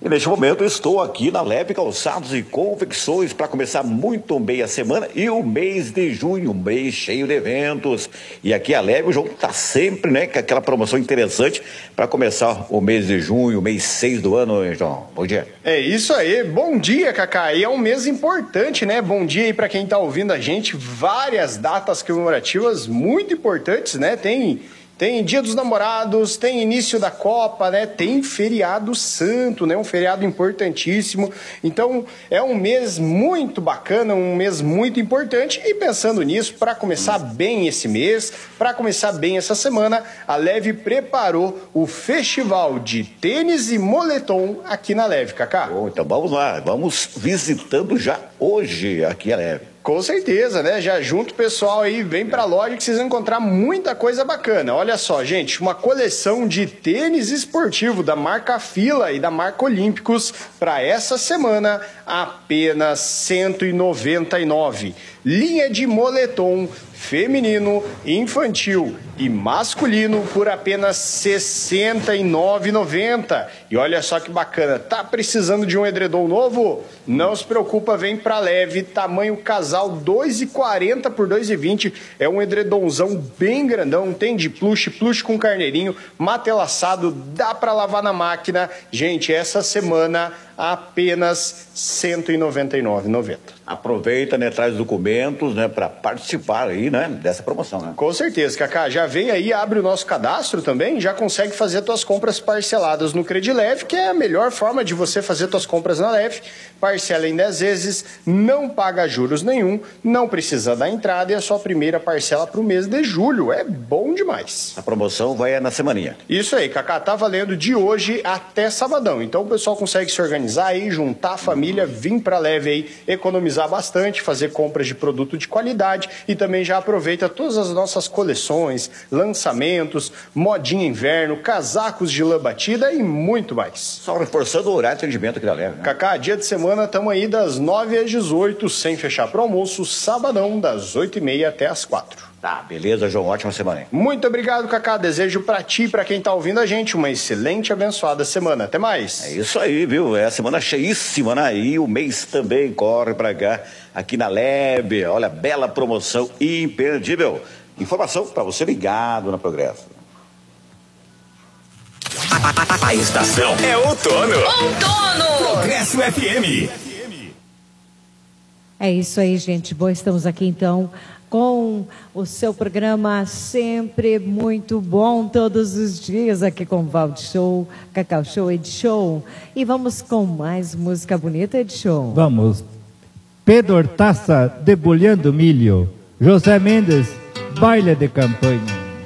E neste momento estou aqui na Leve Calçados e Confecções para começar muito bem a semana e o mês de junho, um mês cheio de eventos. E aqui a Leve, o João está sempre, né, com aquela promoção interessante para começar o mês de junho, o mês 6 do ano, hein, João? Bom dia. É isso aí, bom dia, Cacá. E é um mês importante, né? Bom dia aí para quem está ouvindo a gente. Várias datas comemorativas muito importantes, né? Tem Dia dos Namorados, tem início da Copa, né? Tem feriado santo, né? Um feriado importantíssimo. Então, é um mês muito bacana, um mês muito importante. E pensando nisso, para começar bem esse mês, para começar bem essa semana, a Leve preparou o Festival de Tênis e Moletom aqui na Leve, Cacá. Bom, então vamos lá, vamos visitando já hoje aqui a Leve. Com certeza, né? Já junto o pessoal aí, vem pra loja que vocês vão encontrar muita coisa bacana. Olha só, gente, uma coleção de tênis esportivo da marca Fila e da marca Olímpicos para essa semana, apenas R$199. Linha de moletom feminino, infantil e masculino por apenas R$69,90. E olha só que bacana, tá precisando de um edredom novo? Não se preocupa, vem pra Leve, tamanho casal 2,40 por 2,20. É um edredomzão bem grandão, tem de plush com carneirinho, matelaçado, dá pra lavar na máquina. Gente, essa semana apenas R$199,90. Aproveita, né, traz documentos, né, para participar aí, né, dessa promoção, né? Com certeza, Cacá, já vem aí, abre o nosso cadastro também, já consegue fazer tuas compras parceladas no Credileve, que é a melhor forma de você fazer tuas compras na Leve. Parcela em 10 vezes, não paga juros nenhum, não precisa dar entrada e a sua primeira parcela para o mês de julho. É bom demais. A promoção vai na semaninha. Isso aí, Cacá, tá valendo de hoje até sabadão. Então o pessoal consegue se organizar aí, juntar a família, vir pra Leve aí, economizar bastante, fazer compras de produto de qualidade e também já aproveita todas as nossas coleções, lançamentos, modinha inverno, casacos de lã batida e muito mais. Só reforçando o horário de atendimento aqui da Leve, né? Cacá, dia de semana estamos aí das 9 às 18, sem fechar pro almoço, sabadão das 8h30 até as 4. Tá, beleza, João, ótima semana, hein? Muito obrigado, Cacá, desejo pra ti e pra quem tá ouvindo a gente uma excelente e abençoada semana, até mais. É isso aí, viu, é a semana cheíssima, né, e o mês também corre pra cá, aqui na Lebe, olha, bela promoção imperdível. Informação pra você ligado na Progresso. A estação é outono. Progresso FM. É isso aí, gente. Bom, estamos aqui então com o seu programa sempre muito bom, todos os dias aqui com o Valde Show, Cacau Show, Ed Show. E vamos com mais música bonita, Ed Show. Vamos. Pedro Taça, Debulhando Milho. José Mendes, Baile de Campanha.